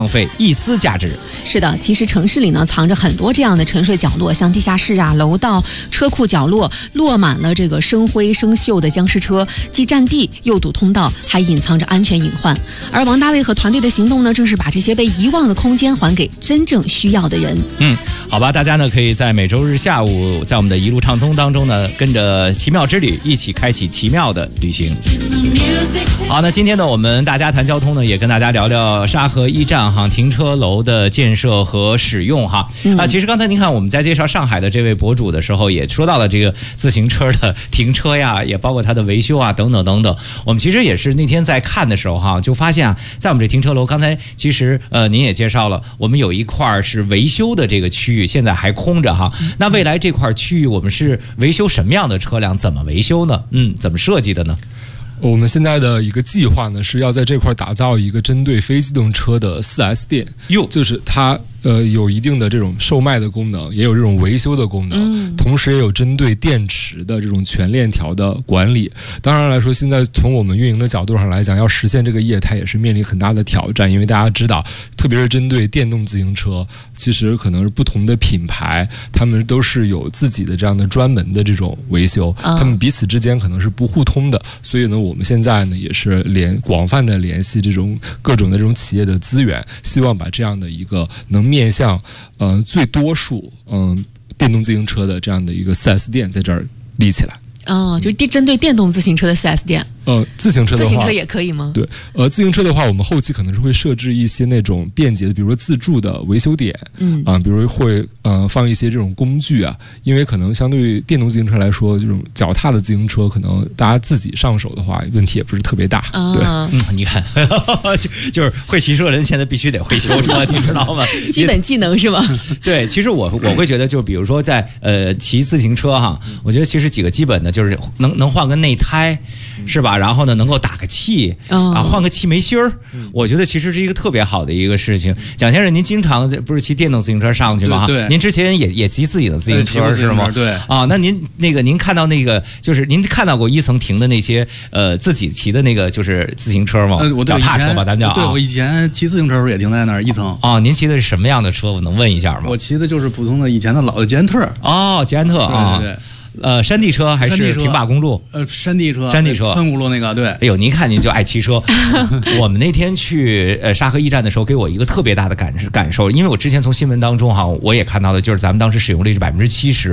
浪费一丝价值。 是的，其实城市里呢藏着很多这样的沉睡角落，像地下室啊、楼道、车库角落，落满了这个生灰生锈的僵尸车，既占地又堵通道，还隐藏着安全隐患。而王大卫和团队的行动呢，正是把这些被遗忘的空间还给真正需要的人。 好吧，大家呢可以在每周日下午，在我们的一路畅通当中呢，跟着奇妙之旅一起开启奇妙的旅行。好，那今天呢，我们大家谈交通呢，也跟大家聊聊沙河一站停车楼的建设和使用其实刚才您看我们在介绍上海的这位博主的时候，也说到了这个自行车的停车呀，也包括它的维修啊，等等等等。我们其实也是那天在看的时候就发现在我们这停车楼，刚才其实您也介绍了，我们有一块是维修的这个区域，现在还空着那未来这块区域我们是维修什么样的车辆？怎么维修呢？怎么设计的呢？ 我们现在的一个计划呢，是要在这块打造一个针对非机动车的4S 店，就是它有一定的这种售卖的功能，也有这种维修的功能，同时也有针对电池的这种全链条的管理。当然来说，现在从我们运营的角度上来讲，要实现这个业态也是面临很大的挑战，因为大家知道，特别是针对电动自行车，其实可能是不同的品牌，他们都是有自己的这样的专门的这种维修，他们彼此之间可能是不互通的。所以呢，我们现在呢也是广泛的联系这种各种的这种企业的资源，希望把这样的一个能面向最多数电动自行车的这样的一个 4S 店在这儿立起来。 就针对电动自行车的 4S 店。 自行车的话， 自行车也可以吗？ 对，自行车的话，我们后期可能是会设置一些那种便捷的，比如说自助的维修点，比如会放一些这种工具啊，因为可能相对于电动自行车来说，这种脚踏的自行车，可能大家自己上手的话，问题也不是特别大。对， 你看，就是会骑车的人现在必须得会修车，你知道吗？ 基本技能是吧？ 对，其实我会觉得，就比如说在骑自行车我觉得其实几个基本的就是能换个内胎，是吧？然后呢，能够打个气换个气门芯儿，我觉得其实是一个特别好的一个事情。蒋先生，您经常不是骑电动自行车上去吗？ 对， 您之前也骑自己的自行车是吗？ 对那您看到那个，就是您看到过一层停的那些自己骑的那个就是自行车吗？脚踏车吧，咱叫。 对，我以前骑自行车的时候也停在那儿一层。 您骑的是什么样的车？我能问一下吗？ 我骑的就是普通的以前的老的捷安特。 捷安特对。 山地车还是平把公路？ 山地车，宽轱辘那个，对。 哎呦，您看您就爱骑车。我们那天去沙河驿站的时候，给我一个特别大的感受，因为我之前从新闻当中我也看到的，就是咱们当时使用率是70%。